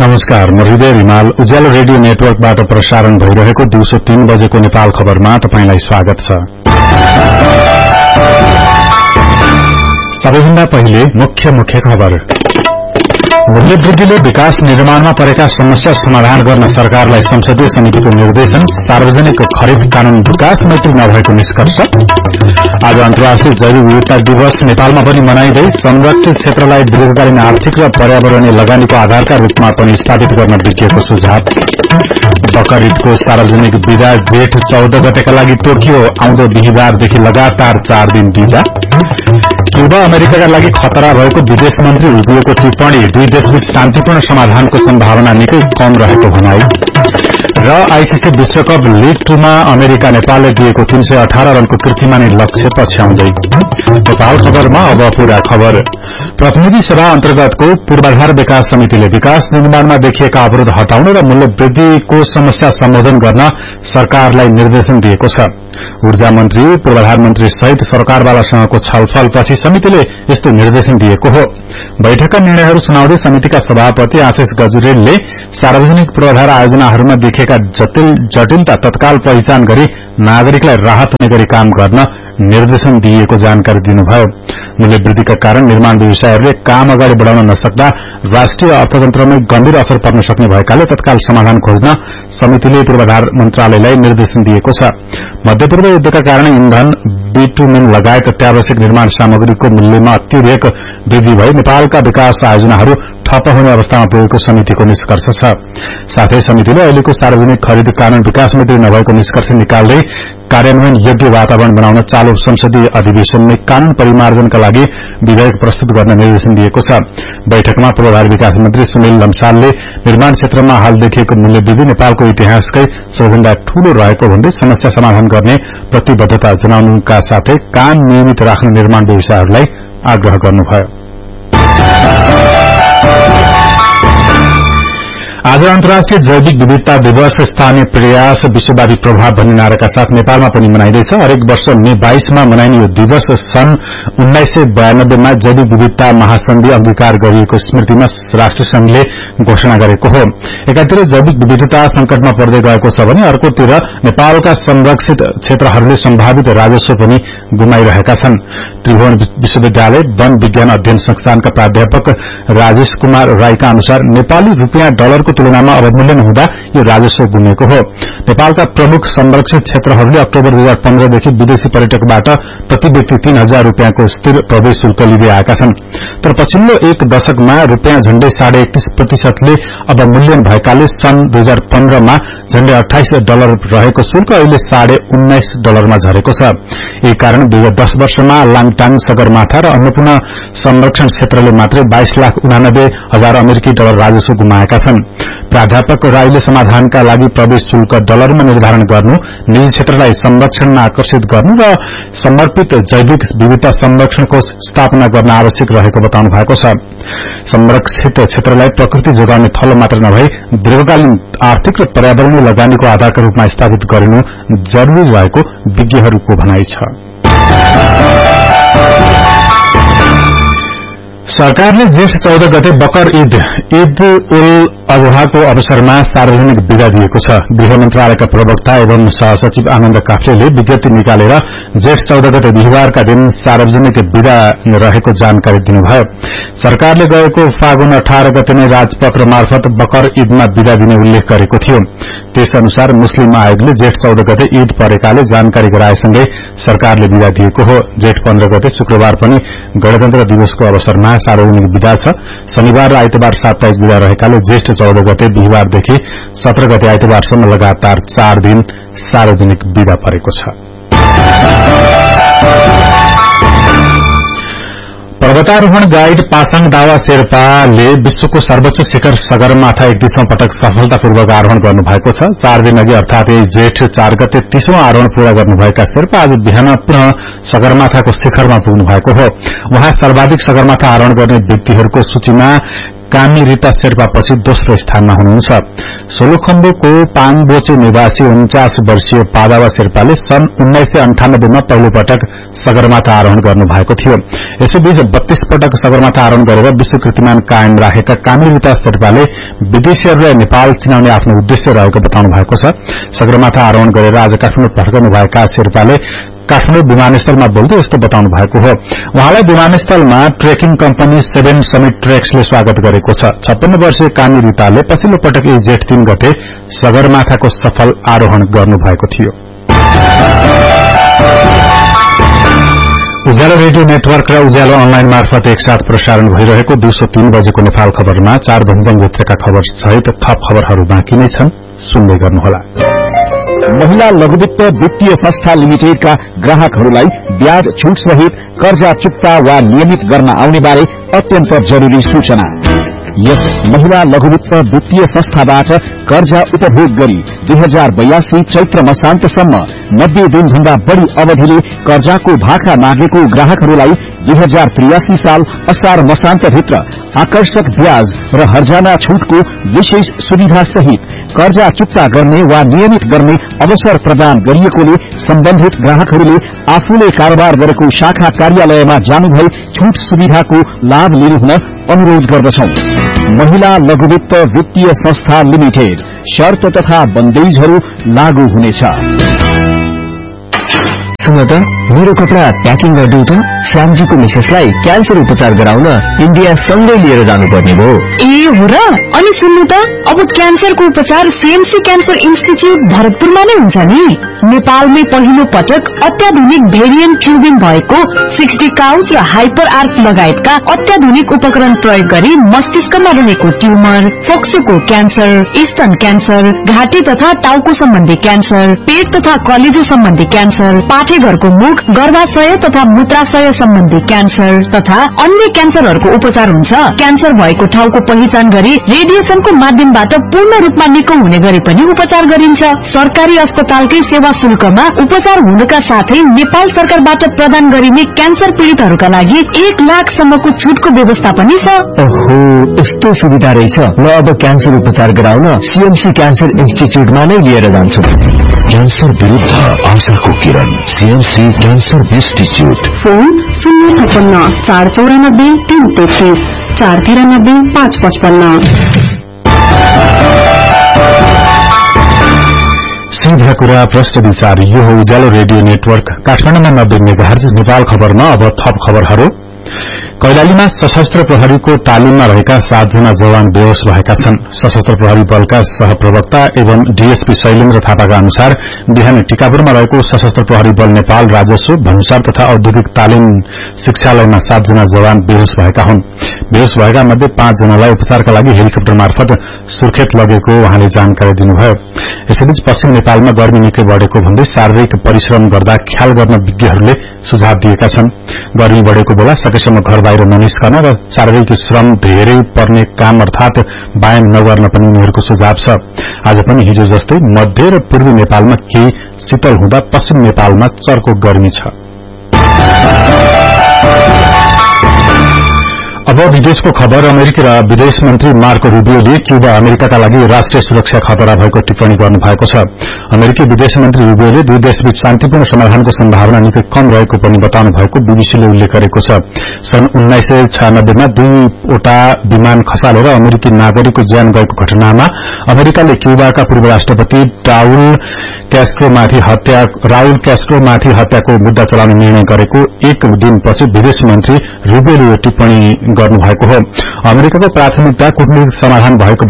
नमस्कार, म हृदय रिमाल। उज्यालो रेडियो नेटवर्कबाट प्रसारण भइरहेको दिउँसो 3 बजेको नेपाल खबरमा तपाईंलाई स्वागत छ। सबैभन्दा पहिले मुख्य खबर। मूल्य वृद्धिले विकास निर्माणमा परेका समस्या समाधान गर्न सरकारलाई संसदीय समितिको निर्देशन। सार्वजनिक खरिद कानून विकास मैत्री नभएको निष्कर्ष। आज अन्तर्राष्ट्रिय जैविक विविधता दिवस नेपालमा पनि मनाइँदै संरक्षित क्षेत्रलाई दीर्घकालीन आर्थिक र पर्यावरणीय लगानीको आधारका रूपमा पनि स्थापित गर्न विज्ञको सुझाव। बकर ईदको सार्वजनिक विदा जेठ 14 गतेका लागि तोकियो। आउँदो बिहिबारदेखि लगातार 4 दिन बिदा। क्युबा अमेरिकाका लागि खतरा भएको विदेश मन्त्री उभिएको टिप्पणी। दुई देशबीच शान्तिपूर्ण समाधानको सम्भावना निकै कम रहेको भनाई। र आईसीसी विश्वकप लीग 2 मा अमेरिका नेपालले दिएको 318 रनको कीर्तिमानी लक्ष्य पछ्याउँदै। नेपाल खबरमा अब पूरा खबर। प्रतिनिधि सभा अन्तर्गतको पूर्वाधार विकास समितिले विकास निर्माणमा देखिएका अवरोध हटाउन र मूल्य वृद्धिको समस्या सम्बोधन गर्न सरकारलाई निर्देशन दिएको छ। ऊर्जा मन्त्री, पूर्वाधार मन्त्री सहित सरकारवालासँगको छलफलपछि समितिले यस्तो निर्देशन दिएको हो। बैठकका निर्णयहरू सुनाउँदै समितिका सभापति आशिष गजुरेलले सार्वजनिक पूर्वाधार आयोजनाहरूमा देखिएका जटिलता तत्काल पहिचान गरी नागरिकलाई राहत हुने गरी काम गर्न निर्देशन दिएको जानकारी दिनुभयो। मूल्य वृद्धिका कारण निर्माण व्यवसायहरूले काम अगाडि बढ़ाउन नसक्दा राष्ट्रिय अर्थतन्त्रमा गम्भीर असर पर्न सक्ने भएकाले तत्काल समाधान खोज्न समितिले पूर्वाधार मन्त्रालयलाई निर्देशन दिएको छ। मध्यपूर्व युद्धका कारण इन्धन, बिटुमेन लगायत अत्यावश्यक निर्माण सामग्रीको मूल्यमा अत्यधिक वृद्धि भई नेपालका विकास आयोजनाहरू ठप्प हुने अवस्थामा पुगेको समितिको निष्कर्ष छ। साथै समितिले अहिलेको सार्वजनिक खरिद कानून विकास मैत्री नभएको निष्कर्ष निकाल्दै कार्यान्वयन योग्य वातावरण बनाउन चालू संसदीय अधिवेशनमै कानून परिमार्जनका लागि विधेयक प्रस्तुत गर्न निर्देशन दिएको छ। बैठकमा पूर्वाधार विकास मन्त्री सुनिल लम्सालले निर्माण क्षेत्रमा हाल देखिएको मूल्य वृद्धि नेपालको इतिहासकै सबैभन्दा ठूलो रहेको भन्दै समस्या समाधान गर्ने प्रतिबद्धता जनाउनुका साथै काम नियमित राख्ने निर्माण व्यवसायहरूलाई आग्रह गर्नुभयो। आज अन्तर्राष्ट्रिय जैविक विविधता दिवस। स्थानीय प्रयास विश्वव्यापी प्रभाव भन्ने नाराका साथ नेपालमा पनि मनाइँदैछ। हरेक वर्ष मे 22 मा मनाइने यो दिवस सन् 1992 मा जैविक विविधता महासन्धि अंगीकार गरिएको स्मृतिमा राष्ट्रसंघले घोषणा गरेको हो। एकातिर जैविक विविधता संकटमा पर्दै गएको छ भने अर्कोतिर नेपालका संरक्षित क्षेत्रहरूले सम्भावित राजस्व पनि गुमाइरहेका छन्। त्रिभुवन विश्वविद्यालय वन विज्ञान अध्ययन संस्थानका प्राध्यापक राजेश कुमार राईका अनुसार नेपाली रुपियाँ डलरको तुलनामा अवमूल्यन हुँदा यो राजस्व गुमेको हो। नेपालका प्रमुख संरक्षित क्षेत्रहरूले अक्टोबर 2015 देखि विदेशी पर्यटकबाट प्रति व्यक्ति 3000 रुपियाँको स्थिर प्रवेश शुल्क लिँदै आएका छन्। तर पछिल्लो एक दशकमा रुपियाँ झण्डै 31% अवमूल्यन भएकाले सन् 2015 मा झण्डै $28 रहेको शुल्क अहिले $19.5 मा झरेको छ। यही कारण विगत 10 वर्षमा लाङटाङ, सगरमाथा र अन्नपूर्ण संरक्षण क्षेत्रले मात्रै $22,89,000 अमेरिकी डलर राजस्व गुमाएका छन्। प्राध्यापक राईले समाधानका लागि प्रवेश शुल्क डलरमा निर्धारण गर्नु, निजी क्षेत्रलाई संरक्षणमा आकर्षित गर्नु र समर्पित जैविक विविधता संरक्षण कोष स्थापना गर्न आवश्यक रहेको बताउनु भएको छ। संरक्षित क्षेत्रलाई प्रकृति जोगाउने थलो मात्र नभई दीर्घकालीन आर्थिक र पर्यावरणीय लगानीको आधारका रूपमा स्थापित गरिनु जरूरी रहेको विज्ञहरूको भनाइ छ। सरकारले जेठ 14 गते बकर ईद उल अजहाको अवसरमा सार्वजनिक विदा दिएको छ। गृह मन्त्रालयका प्रवक्ता एवं सहसचिव आनन्द काफ्लेले विज्ञप्ति निकालेर जेठ 14 गते बिहिबारका दिन सार्वजनिक विदा रहेको जानकारी दिनुभयो। सरकारले गएको फागुन 18 गते नै राजपत्र मार्फत बकर ईदमा विदा दिने उल्लेख गरेको थियो। त्यसअनुसार मुस्लिम आयोगले जेठ 14 गते ईद परेकाले जानकारी गराएसँगै सरकारले विदा दिएको हो। जेठ 15 गते शुक्रबार पनि गणतन्त्र दिवसको अवसरमा सार्वजनिक विदा छ। शनिबार र आइतबार साप्ताहिक विदा रहेकाले जेठ 14 गते बिहिबारदेखि 17 गते आइतबारसम्म लगातार 4 दिन सार्वजनिक विदा परेको छ। पर्वतारोहण गाइड पासाङ दावा शेर्पाले विश्वको सर्वोच्च शिखर सगरमाथा 31औं पटक सफलतापूर्वक आरोहण गर्नुभएको छ। 4 दिन अघि अर्थात जेठ 4 गते 30औं आरोहण पूरा गर्नुभएका शेर्पा आज बिहान पुनः सगरमाथाको शिखरमा पुग्नु भएको हो। उहाँ सर्वाधिक सगरमाथा आरोहण गर्ने व्यक्तिहरूको सूचीमा कामी रीता शेर्पा पछि दोस्रो स्थानमा हुनुहुन्छ। सोलुखम्बुको पाङबोचे निवासी 49 वर्षीय पादावा शेर्पाले सन् 1998 मा पहिलो पटक सगरमाथा आरोहण गर्नु भएको थियो। यसैबीच 32 पटक सगरमाथा आरोहण गरेर विश्व कीर्तिमान कायम राखेका कामी रीता शेर्पाले विदेशीहरूलाई नेपाल चिनाउने आफ्नो उद्देश्य रहेको बताउनु भएको छ। सगरमाथा आरोहण गरेर आज काठमाडौँ फर्कनुभएका शेर्पाले काठमाडौँ विमानस्थलमा बोल्दै यस्तो बताउनु भएको हो। उहाँलाई विमानस्थलमा ट्रेकिङ कम्पनी 7 समिट ट्रेक्सले स्वागत गरेको छ। 56 वर्षीय कामी रीताले पछिल्लो पटक जेठ 3 गते सगरमाथाको सफल आरोहण गर्नुभएको थियो। उज्यालो रेडियो नेटवर्क र उज्यालो अनलाइन मार्फत एकसाथ प्रसारण भइरहेको दिउँसो 3 बजेको नेपाल खबरमा 4 भञ्जङभित्रका खबर सहित थप खबरहरू बाँकी नै छन्, सुन्दै गर्नुहोला। महिला लघुवित्त वित्तीय संस्था लिमिटेडका ग्राहकहरूलाई ब्याज छूट सहित कर्जा चुक्ता वा नियमित गर्न आउने बारे अत्यन्त जरूरी सूचना। यस महिला लघुवित्त वित्तीय संस्थाबाट कर्जा उपभोग गरी 2082 चैत्र मसान्तसम्म 90 दिनभन्दा बढ़ी अवधिले कर्जाको भाका मागेको ग्राहकहरूलाई 2083 साल असार मसान्तभित्र आकर्षक ब्याज र हर्जाना छूटको विशेष सुविधा सहित कर्जा चुक्ता गर्ने वा नियमित गर्ने अवसर प्रदान गरिएकोले सम्बन्धित ग्राहकहरूले आफूले कारोबार गरेको शाखा कार्यालयमा जानुभई छूट सुविधाको लाभ लिनुहुन अनुरोध गर्दछौं। महिला लघुवित्त वित्तीय संस्था लिमिटेड, शर्त तथा बन्देजहरू लागू हुनेछ। सुन त, मेरो कपडा प्याकिङ गरिदिउ त। श्यामजीको मिसेसलाई क्यान्सर उपचार गराउन इन्डिया सँगै लिएर जानुपर्ने भयो। ए हो र? अनि सुन्नु त, अब क्यान्सरको उपचार सीएमसी क्यान्सर इन्स्टिच्यूट भरतपुरमा नै हुन्छ नि। नेपालमै पहिलो पटक अत्याधुनिक भेरिएन्ट ट्युबिङ भएको 60 काउस र हाइपर आर्क लगायतका अत्याधुनिक उपकरण प्रयोग गरी मस्तिष्कमा रहेको ट्युमर, फोक्सोको क्यान्सर, स्तन क्यान्सर, घाँटी तथा टाउको सम्बन्धी क्यान्सर, पेट तथा कलेजो सम्बन्धी क्यान्सर, पाठेघरको मुख, गर्भाशय तथा मूत्राशय सम्बन्धी क्यान्सर तथा अन्य क्यान्सरहरूको उपचार हुन्छ। क्यान्सर भएको ठाउँको पहिचान गरी रेडिएसनको माध्यमबाट पूर्ण रूपमा निको हुने गरी पनि उपचार गरिन्छ। सरकारी अस्पतालकै सेवा शुल्कमा उपचार हुनुका साथै नेपाल सरकारबाट प्रदान गरिने क्यान्सर पीड़ितहरूका लागि 1 लाखसम्मको छुटको व्यवस्था पनि छ। ओहो, यस्तो सुविधा रहेछ। म अब क्यान्सर उपचार गराउन सीएमसी क्यान्सर इन्स्टिच्यूटमा नै लिएर जान्छु। क्यान्सर विरुद्ध आशाको किरण, सीएमसी क्यान्सर इन्स्टिच्यूट। फोन 056 494 333 493 555। सीधा कुरा प्रश्न विचार, यो हो उज्यालो रेडियो नेटवर्क काठमाडौँमा 90 मेगाहर्ज। नेपाल खबरमा अब थप खबरहरू। कैलालीमा सशस्त्र प्रहरीको तालिममा रहेका 7 जना जवान बेहोश भएका छन्। सशस्त्र प्रहरी बलका सहप्रवक्ता एवं डीएसपी शैलेन्द्र थापाका अनुसार बिहान टिकापुरमा रहेको सशस्त्र प्रहरी बल नेपाल राजस्व, भन्सार तथा औद्योगिक तालिम शिक्षालयमा 7 जना जवान बेहोश भएका हुन्। बेहोश भएका मध्ये 5 जनालाई उपचारका लागि हेलिकप्टर मार्फत सुर्खेत लगेको उहाँले जानकारी दिनुभयो। यसैबीच पश्चिम नेपालमा गर्मी निकै बढ़ेको भन्दै शारीरिक परिश्रम गर्दा ख्याल गर्न विज्ञहरूले सुझाव दिएका छन्। गर्मी बढ़ेको बेला सकेसम्म घर बाहिर ननिस्कन र शारीरिक श्रम धेरै पर्ने काम अर्थात व्यायाम नगर्न पनि उनीहरूको सुझाव छ। आज पनि हिजो जस्तै मध्य र पूर्वी नेपालमा केही शीतल हुँदा पश्चिम नेपालमा चर्को गर्मी छ। अब विदेशको खबर। अमेरिकी विदेश मन्त्री मार्को रूबियोले क्यूबा अमेरिकाका लागि राष्ट्रिय सुरक्षा खतरा भएको टिप्पणी गर्नुभएको छ। अमेरिकी विदेश मन्त्री रूबियोले दुई देशबीच शान्तिपूर्ण समाधानको सम्भावना निकै कम रहेको पनि बताउनु भएको बीबीसीले उल्लेख गरेको छ। सन् 1996 मा 2वटा विमान खसालेर अमेरिकी नागरिकको ज्यान गएको घटनामा अमेरिकाले क्यूबाका पूर्व राष्ट्रपति राउल क्यास्ट्रोमाथि हत्याको मुद्दा चलाउने निर्णय गरेको 1 दिनपछि विदेश मन्त्री रूबियोले यो टिप्पणी गर्नुभएको हो। अमेरिकाको प्राथमिकता कूटनीतिक समाधान भएको